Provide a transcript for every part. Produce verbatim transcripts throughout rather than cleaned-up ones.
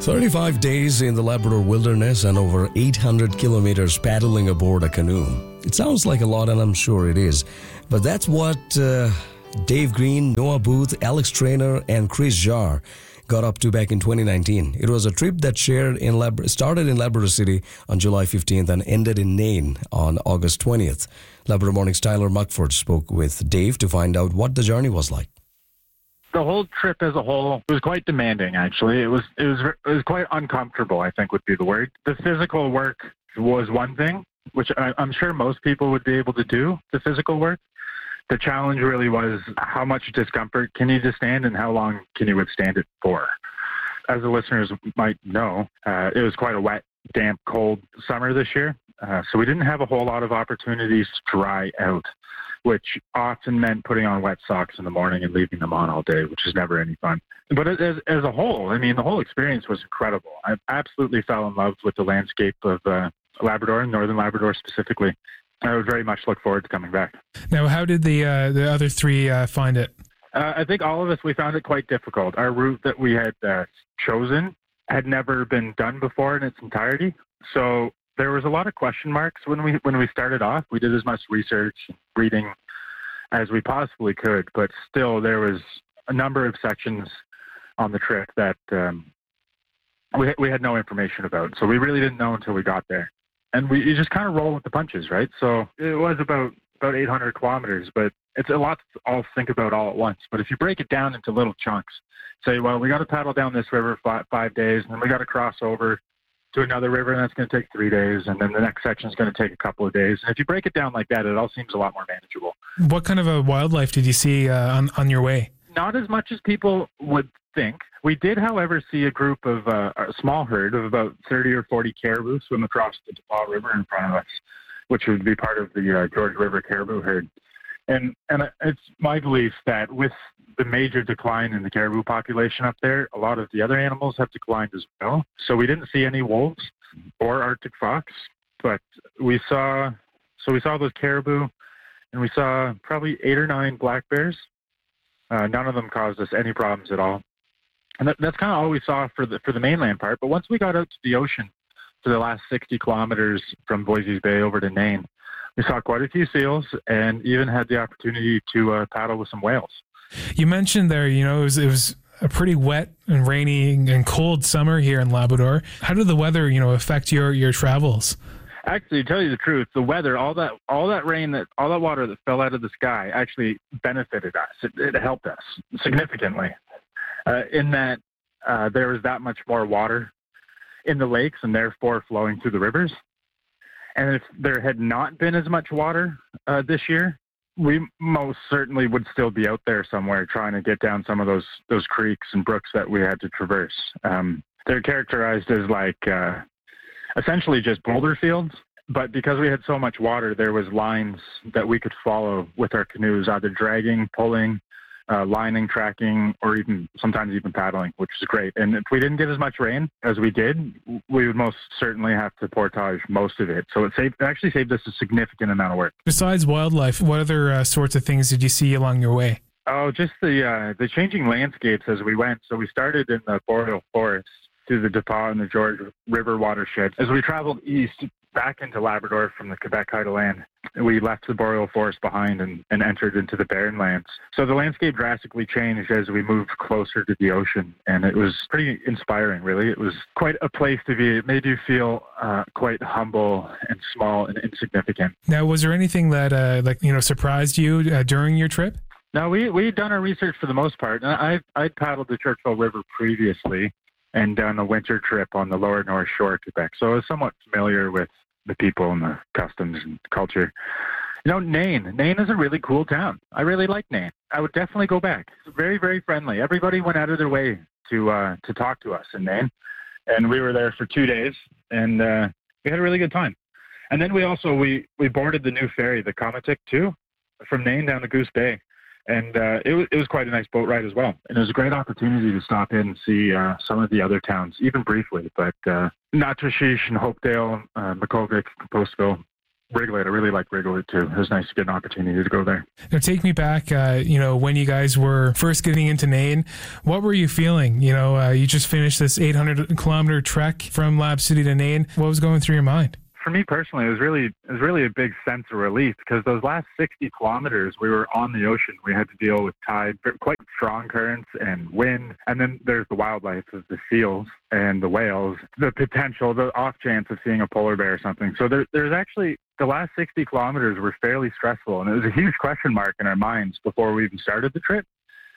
thirty-five days in the Labrador wilderness and over eight hundred kilometers paddling aboard a canoe. It sounds like a lot, and I'm sure it is. But that's what uh, Dave Green, Noah Booth, Alex Traynor, and Chris Jarre got up to back in twenty nineteen. It was a trip that shared in Lab- started in Labrador City on July fifteenth and ended in Nain on August twentieth. Labrador Morning's Tyler Muckford spoke with Dave to find out what the journey was like. The whole trip as a whole was quite demanding, actually. It was it was it was quite uncomfortable, I think would be the word. The physical work was one thing, which I, I'm sure most people would be able to do, the physical work. The challenge really was how much discomfort can you withstand and how long can you withstand it for? As the listeners might know, uh, it was quite a wet, damp, cold summer this year. Uh, so we didn't have a whole lot of opportunities to dry out, which often meant putting on wet socks in the morning and leaving them on all day, which is never any fun. But as, as a whole, I mean, the whole experience was incredible. I absolutely fell in love with the landscape of uh, Labrador, and Northern Labrador specifically. I would very much look forward to coming back. Now, how did the uh, the other three uh, find it? Uh, I think all of us, we found it quite difficult. Our route that we had uh, chosen had never been done before in its entirety. So there was a lot of question marks when we when we started off. We did as much research and reading as we possibly could, but still there was a number of sections on the trip that um, we we had no information about. So we really didn't know until we got there. And we you just kind of roll with the punches, right? So it was about, about eight hundred kilometers, but it's a lot to all think about all at once. But if you break it down into little chunks, say, well, we got to paddle down this river five, five days, and then we got to cross over to another river, and that's going to take three days, and then the next section is going to take a couple of days. And if you break it down like that, it all seems a lot more manageable. What kind of a wildlife did you see uh, on, on your way? Not as much as people would think. We did, however, see a group of uh, a small herd of about thirty or forty caribou swim across the Depaul River in front of us, which would be part of the uh, George River caribou herd. And and it's my belief that with the major decline in the caribou population up there, a lot of the other animals have declined as well. So we didn't see any wolves or Arctic fox, but we saw so we saw those caribou, and we saw probably eight or nine black bears. Uh, none of them caused us any problems at all. And that, that's kind of all we saw for the for the mainland part. But once we got out to the ocean, for the last sixty kilometers from Boise's Bay over to Nain, we saw quite a few seals and even had the opportunity to uh, paddle with some whales. You mentioned there, you know, it was, it was a pretty wet and rainy and cold summer here in Labrador. How did the weather, you know, affect your, your travels? Actually, to tell you the truth, the weather, all that all that rain, that all that water that fell out of the sky actually benefited us. It, it helped us significantly uh, in that uh, there was that much more water in the lakes and therefore flowing through the rivers. And if there had not been as much water uh, this year, we most certainly would still be out there somewhere trying to get down some of those those creeks and brooks that we had to traverse. Um, they're characterized as like uh, essentially just boulder fields, but because we had so much water, there was lines that we could follow with our canoes, either dragging, pulling, uh, lining, tracking, or even sometimes even paddling, which is great. And if we didn't get as much rain as we did, we would most certainly have to portage most of it. So it saved, it actually saved us a significant amount of work. Besides wildlife, what other uh, sorts of things did you see along your way? Oh, just the uh, the changing landscapes as we went. So we started in the boreal forest through the Depaul and the George River watershed. As we traveled east back into Labrador from the Quebec Heideland, we left the boreal forest behind and, and entered into the barren lands. So the landscape drastically changed as we moved closer to the ocean, and it was pretty inspiring, really. It was quite a place to be. It made you feel uh, quite humble and small and insignificant. Now, was there anything that uh, like you know surprised you uh, during your trip? No, we we had done our research for the most part. And I I'd paddled the Churchill River previously and done a winter trip on the lower North Shore of Quebec, so I was somewhat familiar with the people and the customs and culture. You know, Nain. Nain is a really cool town. I really like Nain. I would definitely go back. It's very, very friendly. Everybody went out of their way to uh, to talk to us in Nain, and we were there for two days, and uh, we had a really good time. And then we also we we boarded the new ferry, the Comatic, too, from Nain down to Goose Bay. And uh, it, was, it was quite a nice boat ride as well. And it was a great opportunity to stop in and see uh, some of the other towns, even briefly. But uh, Natchitoches and Hopedale, uh, Makkovik, Compostville, Wrigley. I really like Wrigley too. It was nice to get an opportunity to go there. Now take me back, uh, you know, when you guys were first getting into Nain, what were you feeling? You know, uh, you just finished this eight hundred kilometer trek from Lab City to Nain. What was going through your mind? For me personally, it was really it was really a big sense of relief because those last sixty kilometers, we were on the ocean. We had to deal with tide, quite strong currents and wind. And then there's the wildlife of the seals and the whales, the potential, the off chance of seeing a polar bear or something. So there, there's actually, the last sixty kilometers were fairly stressful. And it was a huge question mark in our minds before we even started the trip.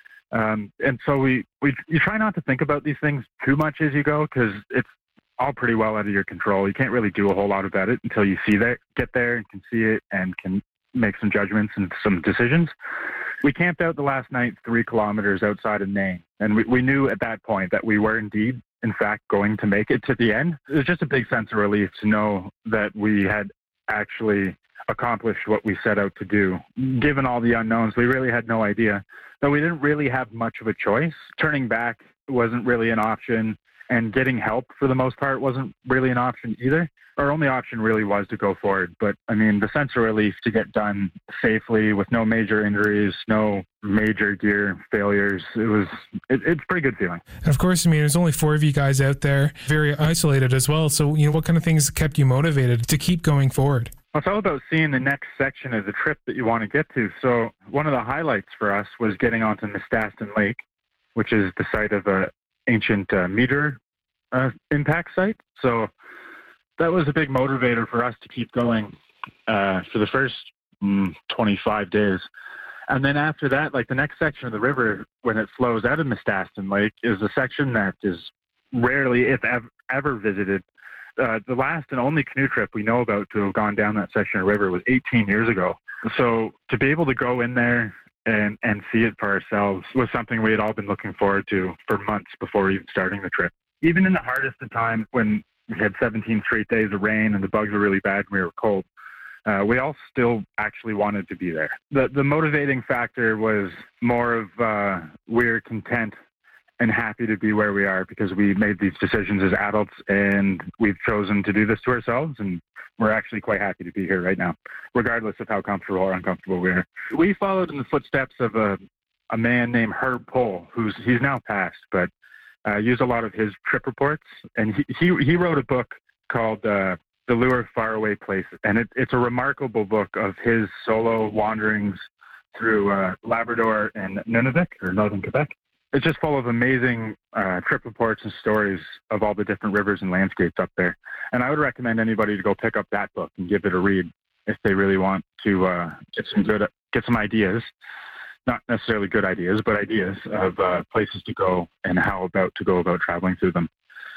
Um, and so we, we, you try not to think about these things too much as you go because it's all pretty well out of your control. You can't really do a whole lot about it until you see that, get there and can see it and can make some judgments and some decisions. We camped out the last night three kilometers outside of Nain, and we, we knew at that point that we were indeed, in fact, going to make it to the end. It was just a big sense of relief to know that we had actually accomplished what we set out to do. Given all the unknowns, we really had no idea. Though we didn't really have much of a choice. Turning back wasn't really an option. And getting help, for the most part, wasn't really an option either. Our only option really was to go forward. But, I mean, the sense of relief to get done safely with no major injuries, no major gear failures, it was, it, it's a pretty good feeling. And of course, I mean, there's only four of you guys out there, very isolated as well. So, you know, what kind of things kept you motivated to keep going forward? Well, it's all about seeing the next section of the trip that you want to get to. So one of the highlights for us was getting onto Mistaston Lake, which is the site of a ancient uh, meteor uh, impact site. So that was a big motivator for us to keep going uh, for the first mm, twenty-five days. And then after that, like the next section of the river, when it flows out of Mistaston Lake, is a section that is rarely, if ever, ever visited. Uh, the last and only canoe trip we know about to have gone down that section of river was eighteen years ago. So to be able to go in there and and see it for ourselves was something we had all been looking forward to for months before even starting the trip. Even in the hardest of times when we had seventeen straight days of rain and the bugs were really bad and we were cold, uh, we all still actually wanted to be there. The the motivating factor was more of uh, we're content and happy to be where we are because we made these decisions as adults and we've chosen to do this to ourselves, and we're actually quite happy to be here right now, regardless of how comfortable or uncomfortable we are. We followed in the footsteps of a, a man named Herb Pohl, who's he's now passed, but uh, used a lot of his trip reports, and he he, he wrote a book called uh, The Lure of Faraway Places, and it, it's a remarkable book of his solo wanderings through uh, Labrador and Nunavut, or northern Quebec. It's just full of amazing uh, trip reports and stories of all the different rivers and landscapes up there. And I would recommend anybody to go pick up that book and give it a read if they really want to uh, get some good, get some ideas, not necessarily good ideas, but ideas of uh, places to go and how about to go about traveling through them.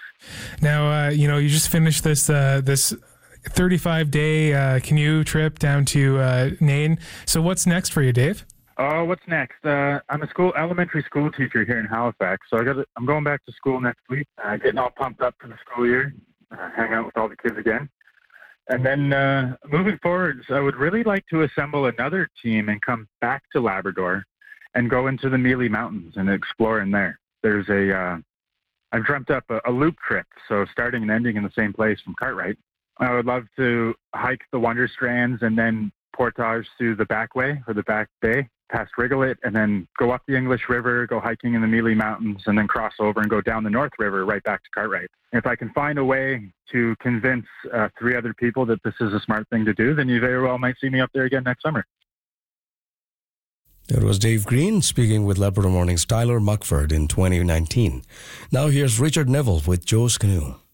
Now, uh, you know, you just finished this uh, this thirty-five day uh, canoe trip down to uh, Nain. So what's next for you, Dave? Oh, what's next? Uh, I'm a school elementary school teacher here in Halifax, so I got. I'm going back to school next week. Uh, getting all pumped up for the school year, uh, hang out with all the kids again, and then uh, moving forward, I would really like to assemble another team and come back to Labrador and go into the Mealy Mountains and explore in there. There's a. Uh, I've dreamt up a, a loop trip, so starting and ending in the same place from Cartwright. I would love to hike the Wonder Strands and then portage through the back way or the back bay past Rigolet, and then go up the English River, go hiking in the Mealy Mountains, and then cross over and go down the North River right back to Cartwright. If I can find a way to convince uh, three other people that this is a smart thing to do, then you very well might see me up there again next summer. That was Dave Green speaking with Labrador Morning's Tyler Muckford in twenty nineteen. Now here's Richard Neville with Joe's Canoe.